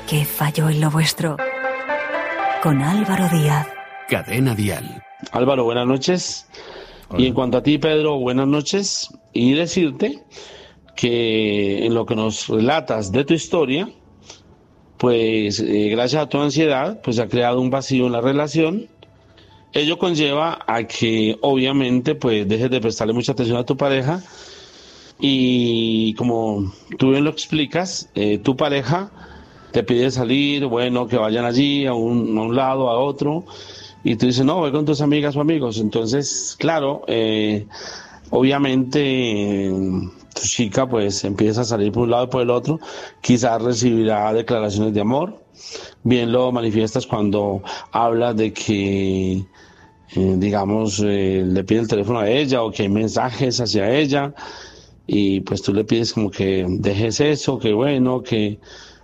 ¿Qué falló en lo vuestro? Con Álvaro Díaz. Cadena Dial. Álvaro, buenas noches. Hola. Y en cuanto a ti, Pedro, buenas noches. Y decirte que en lo que nos relatas de tu historia, pues gracias a tu ansiedad, pues ha creado un vacío en la relación. Ello conlleva a que obviamente pues dejes de prestarle mucha atención a tu pareja y como tú bien lo explicas, tu pareja te pide salir, bueno, que vayan allí a un lado, a otro, y tú dices, no, voy con tus amigas o amigos. Entonces, claro, obviamente tu chica pues empieza a salir por un lado y por el otro, quizás recibirá declaraciones de amor, bien lo manifiestas cuando hablas de que digamos le pide el teléfono a ella o que hay mensajes hacia ella y pues tú le pides como que dejes eso, que bueno, que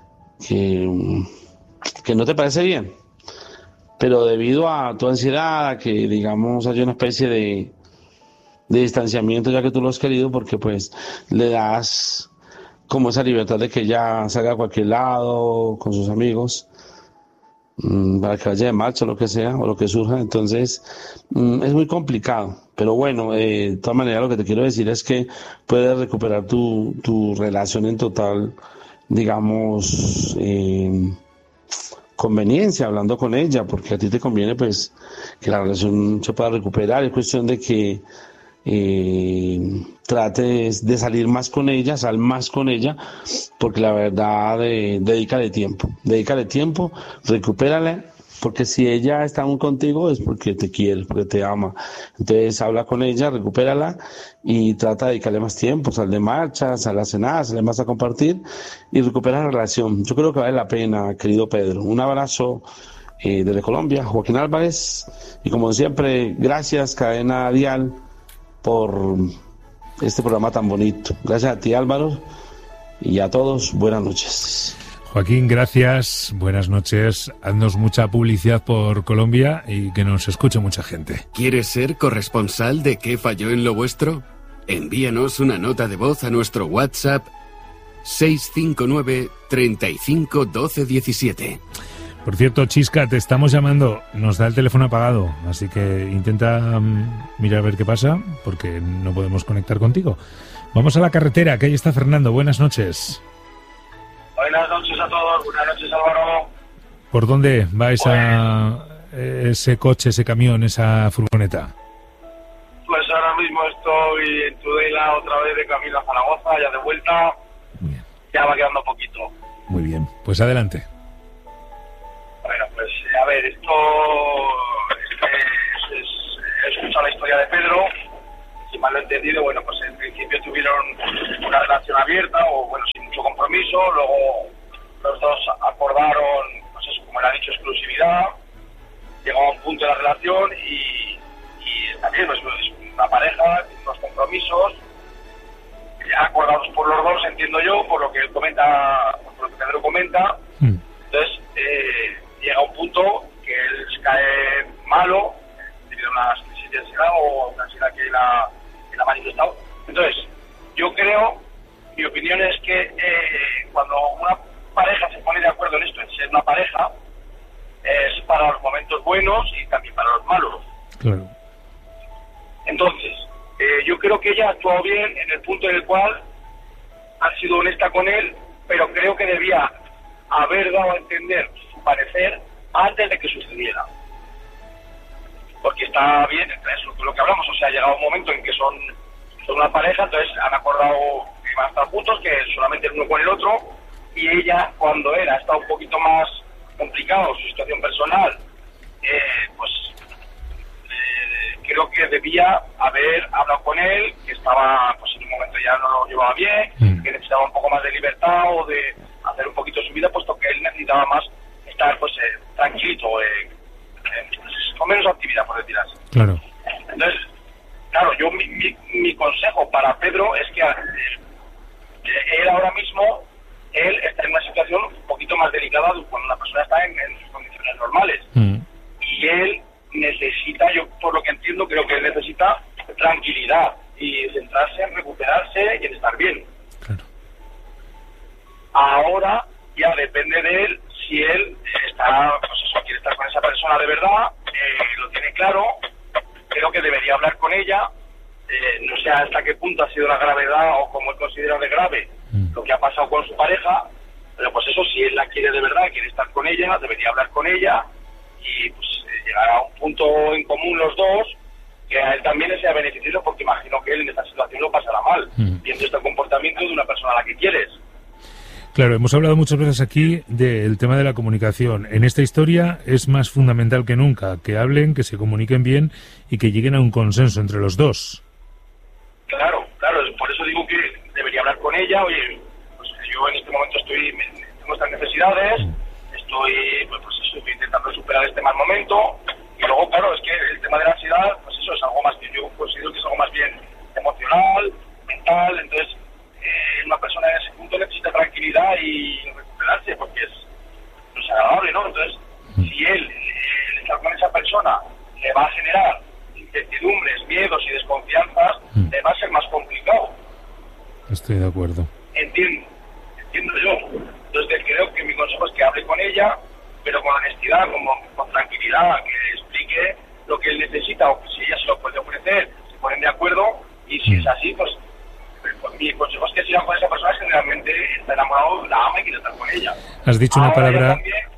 no te parece bien, pero debido a tu ansiedad, a que digamos hay una especie de distanciamiento ya que tú lo has querido, porque pues le das como esa libertad de que ella salga a cualquier lado con sus amigos para que vaya de marcha o lo que sea o lo que surja. Entonces es muy complicado, pero bueno, de todas maneras lo que te quiero decir es que puedes recuperar tu relación en total, digamos, conveniencia hablando con ella, porque a ti te conviene pues que la relación se pueda recuperar. Es cuestión de que trates de salir más con ella, sal más con ella, porque la verdad dedícale tiempo, recupérala, porque si ella está aún contigo es porque te quiere, porque te ama. Entonces habla con ella, recupérala y trata de dedicarle más tiempo, sal de marcha, sal a cenar, sal más a compartir y recupera la relación. Yo creo que vale la pena, querido Pedro. Un abrazo desde Colombia, Joaquín Álvarez, y como siempre, gracias Cadena Dial por este programa tan bonito. Gracias a ti, Álvaro, y a todos, buenas noches. Joaquín, gracias, buenas noches. Haznos mucha publicidad por Colombia y que nos escuche mucha gente. ¿Quieres ser corresponsal de ¿Qué falló en lo vuestro? Envíanos una nota de voz a nuestro WhatsApp 659 35 12 17. Por cierto, Chisca, te estamos llamando, nos da el teléfono apagado, así que intenta mirar a ver qué pasa, porque no podemos conectar contigo. Vamos a la carretera, que ahí está Fernando. Buenas noches. Buenas noches a todos, buenas noches, Álvaro. ¿Por dónde va ese coche, ese camión, esa furgoneta? Pues ahora mismo estoy en Tudela, otra vez de camino a Zaragoza, ya de vuelta. Bien. Ya va quedando poquito. Muy bien, pues adelante. Bueno, pues a ver, esto he escuchado la historia de Pedro. Si mal lo he entendido, bueno, pues en principio tuvieron una relación abierta o bueno, sin mucho compromiso. Luego los dos acordaron, pues eso, como él ha dicho, exclusividad. Llegó a un punto de la relación y está bien, pues es una pareja, tiene unos compromisos ya acordados por los dos, entiendo yo, por lo que él comenta, por lo que Pedro comenta. Entonces llega un punto que él cae malo debido a unas crisis de ansiedad o una ansiedad que él ha manifestado. Entonces, yo creo, mi opinión es que cuando una pareja se pone de acuerdo en esto, en ser una pareja, es para los momentos buenos y también para los malos. Claro. Entonces, yo creo que ella ha actuado bien en el punto en el cual ha sido honesta con él, pero creo que debía haber dado a entender su parecer antes de que sucediera. Porque está bien, es lo que hablamos, o sea, ha llegado un momento en que son una pareja, entonces han acordado que van a estar juntos, que solamente el uno con el otro, y ella, cuando era, está un poquito más complicado su situación personal, pues creo que debía haber hablado con él, que estaba, pues en un momento ya no lo llevaba bien, que necesitaba un poco más de libertad o de hacer un poquito su vida, puesto que él necesitaba más estar pues tranquilito, con menos actividad, por decir así. Claro. Entonces, claro, yo mi consejo para Pedro es que él ahora mismo, él está en una situación un poquito más delicada cuando una persona está en sus condiciones normales. Y él necesita, yo por lo que entiendo, creo que él necesita tranquilidad y centrarse en recuperarse y en estar bien. Claro. Ahora ya depende de él si él está, pues eso, quiere estar con esa persona de verdad, lo tiene claro, creo que debería hablar con ella, no sé hasta qué punto ha sido la gravedad o cómo él considera de grave lo que ha pasado con su pareja, pero pues eso, si él la quiere de verdad, quiere estar con ella, debería hablar con ella y pues llegar a un punto en común los dos, que a él también le sea beneficioso, porque imagino que él en esta situación lo pasará mal, viendo este comportamiento de una persona a la que quieres. Claro, hemos hablado muchas veces aquí del tema de la comunicación. En esta historia es más fundamental que nunca que hablen, que se comuniquen bien y que lleguen a un consenso entre los dos. Claro, por eso digo que debería hablar con ella. Oye, pues yo en este momento tengo estas necesidades, estoy intentando superar este mal momento, y luego, claro, es que el tema de la ansiedad, pues eso es algo más que yo considero que es algo más bien emocional, mental. Entonces una persona en ese punto necesita tranquilidad y recuperarse, porque no es agradable, ¿no? Entonces, si él estar con esa persona le va a generar incertidumbres, miedos y desconfianzas, le va a ser más complicado. Estoy de acuerdo. Entiendo yo. Entonces creo que mi consejo es que hable con ella, pero con honestidad, con tranquilidad, que explique lo que él necesita, o si ella se lo puede ofrecer, se ponen de acuerdo, y si es así, pues mi consejo es que sigan con esa persona que realmente está enamorado, la ama y quiere estar con ella. Has dicho una palabra...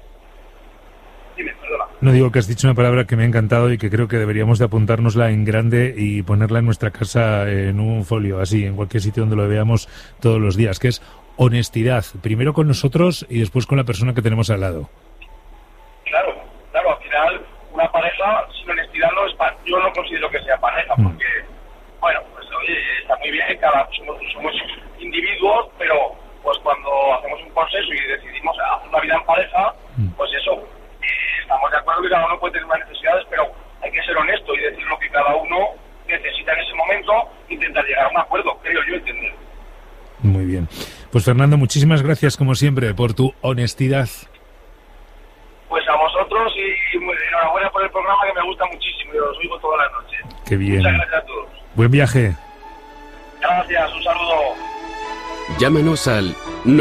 Dime, perdona. No, digo que has dicho una palabra que me ha encantado y que creo que deberíamos de apuntárnosla en grande y ponerla en nuestra casa en un folio, así, en cualquier sitio donde lo veamos todos los días, que es honestidad, primero con nosotros y después con la persona que tenemos al lado. Claro, al final una pareja sin honestidad yo no considero que sea pareja, porque, bueno, pues oye, está muy bien, somos individuos, pero pues cuando hacemos un consenso y decidimos hacer una vida en pareja, pues eso, estamos de acuerdo que cada uno puede tener unas necesidades, pero hay que ser honesto y decir lo que cada uno necesita en ese momento, intentar llegar a un acuerdo, creo yo entender. Muy bien. Pues Fernando, muchísimas gracias como siempre por tu honestidad. Pues a vosotros y enhorabuena por el programa, que me gusta muchísimo y os oigo todas las noches. Qué bien. Muchas gracias a todos. Buen viaje. Gracias, un saludo. Llámanos al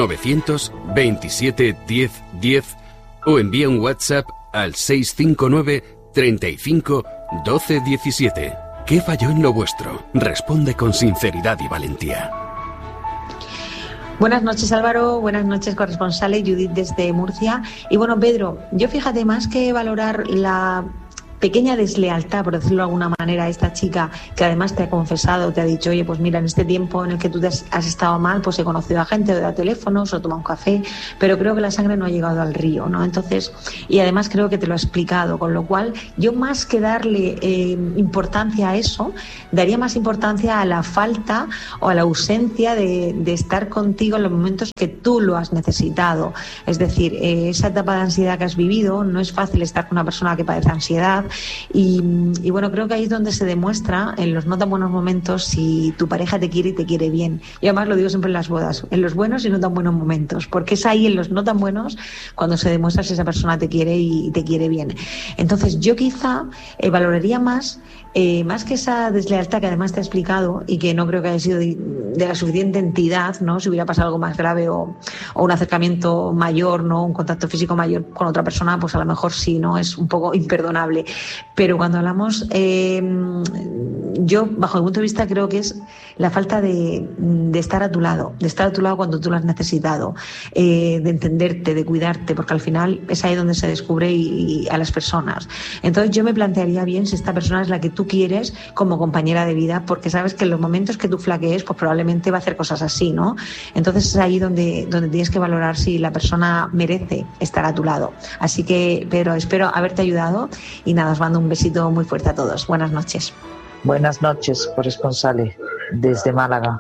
927 10 10 o envía un WhatsApp al 659 35 12 17. ¿Qué falló en lo vuestro? Responde con sinceridad y valentía. Buenas noches, Álvaro. Buenas noches, corresponsal Judith desde Murcia. Y bueno, Pedro, yo fíjate, más que valorar la pequeña deslealtad, por decirlo de alguna manera, a esta chica que además te ha confesado, te ha dicho, oye, pues mira, en este tiempo en el que tú has estado mal, pues he conocido a gente, he dado teléfonos, o he tomado un café, pero creo que la sangre no ha llegado al río, ¿no? Entonces, y además creo que te lo he explicado, con lo cual yo, más que darle importancia a eso, daría más importancia a la falta o a la ausencia de estar contigo en los momentos que tú lo has necesitado. Es decir, esa etapa de ansiedad que has vivido, no es fácil estar con una persona que padece ansiedad. Y bueno, creo que ahí es donde se demuestra, en los no tan buenos momentos, si tu pareja te quiere y te quiere bien. Y además lo digo siempre en las bodas, en los buenos y no tan buenos momentos, porque es ahí, en los no tan buenos, cuando se demuestra si esa persona te quiere y te quiere bien. Entonces yo quizá valoraría más que esa deslealtad que además te he explicado, y que no creo que haya sido de la suficiente entidad, ¿no? Si hubiera pasado algo más grave o un acercamiento mayor, ¿no? Un contacto físico mayor con otra persona, pues a lo mejor sí, ¿no? Es un poco imperdonable. Pero cuando hablamos, yo, bajo mi punto de vista, creo que es la falta de estar a tu lado, cuando tú lo has necesitado, de entenderte, de cuidarte, porque al final es ahí donde se descubre y a las personas. Entonces yo me plantearía bien si esta persona es la que tú quieres como compañera de vida, porque sabes que en los momentos que tú flaquees, pues probablemente va a hacer cosas así, ¿no? Entonces es ahí donde tienes que valorar si la persona merece estar a tu lado. Así que, Pedro, espero haberte ayudado y nada, os mando un besito muy fuerte a todos. Buenas noches. Buenas noches, corresponsales desde Málaga.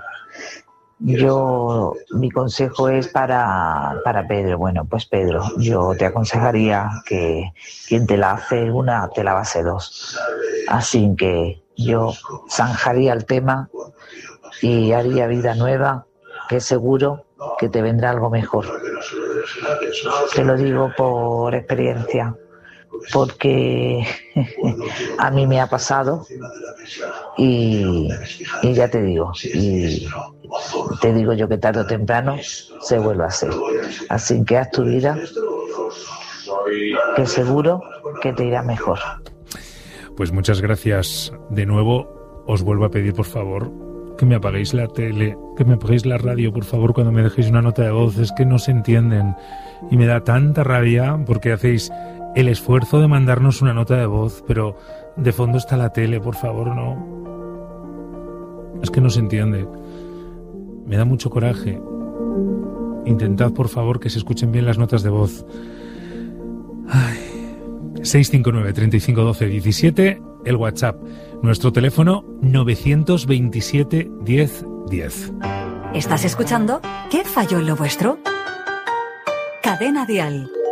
Mi consejo es para Pedro. Bueno, pues Pedro, yo te aconsejaría que quien te la hace una, te la va a hacer dos. Así que yo zanjaría el tema y haría vida nueva, que seguro que te vendrá algo mejor. Te lo digo por experiencia, porque a mí me ha pasado y ya te digo, y te digo yo que tarde o temprano se vuelve a hacer. Así que haz tu vida que seguro que te irá mejor. Pues muchas gracias. De nuevo, os vuelvo a pedir, por favor, que me apaguéis la tele, que me apaguéis la radio, por favor, cuando me dejéis una nota de voz. Es que no se entienden. Y me da tanta rabia porque hacéis el esfuerzo de mandarnos una nota de voz, pero de fondo está la tele, por favor, no. Es que no se entiende. Me da mucho coraje. Intentad, por favor, que se escuchen bien las notas de voz. 659 35 12 17, el WhatsApp. Nuestro teléfono 927 10 10. ¿Estás escuchando? ¿Qué falló en lo vuestro? Cadena Dial.